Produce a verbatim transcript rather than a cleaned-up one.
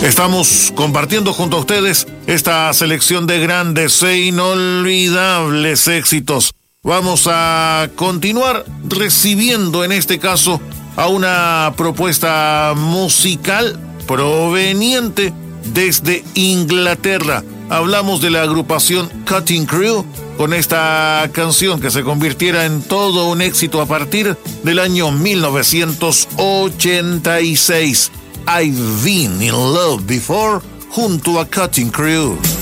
Estamos compartiendo junto a ustedes esta selección de grandes e inolvidables éxitos. Vamos a continuar recibiendo en este caso a una propuesta musical proveniente desde Inglaterra. Hablamos de la agrupación Cutting Crew con esta canción que se convirtiera en todo un éxito a partir del año mil novecientos ochenta y seis. I've Been in Love Before, junto a Cutting Crew.